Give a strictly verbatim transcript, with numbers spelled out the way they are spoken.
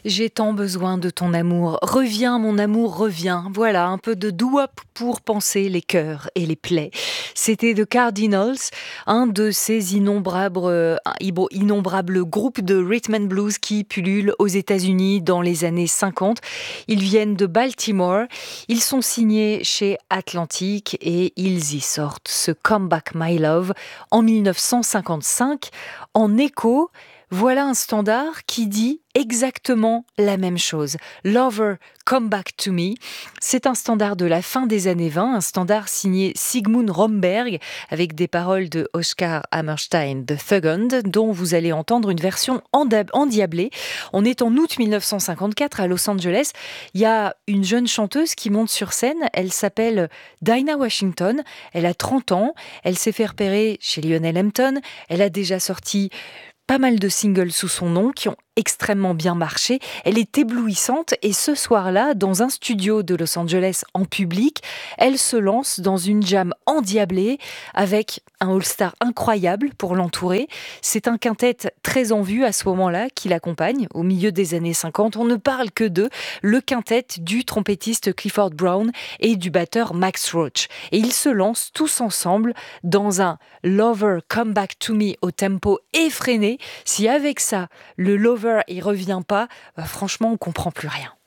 J'ai tant besoin de ton amour. Reviens, mon amour, reviens. Voilà, un peu de doo-wop pour panser les cœurs et les plaies. C'était The Cardinals, un de ces innombrables, euh, innombrables groupes de rhythm and blues qui pullulent aux États-Unis dans les années cinquante. Ils viennent de Baltimore. Ils sont signés chez Atlantic et ils y sortent ce Come Back My Love en dix-neuf cent cinquante-cinq. En écho, voilà un standard qui dit exactement la même chose. Lover, Come Back to Me. C'est un standard de la fin des années vingt, un standard signé Sigmund Romberg avec des paroles de Oscar Hammerstein the Second, dont vous allez entendre une version endiablée. On est en août dix-neuf cent cinquante-quatre à Los Angeles. Il y a une jeune chanteuse qui monte sur scène. Elle s'appelle Dinah Washington. Elle a trente ans. Elle s'est fait repérer chez Lionel Hampton. Elle a déjà sorti pas mal de singles sous son nom qui ont extrêmement bien marché. Elle est éblouissante et ce soir-là, dans un studio de Los Angeles en public, elle se lance dans une jam endiablée avec un all-star incroyable pour l'entourer. C'est un quintet très en vue à ce moment-là qui l'accompagne. Au milieu des années cinquante, on ne parle que d'eux, le quintet du trompettiste Clifford Brown et du batteur Max Roach. Et ils se lancent tous ensemble dans un Lover Come Back to Me au tempo effréné. Si avec ça, le Lover il revient pas, bah franchement on comprend plus rien.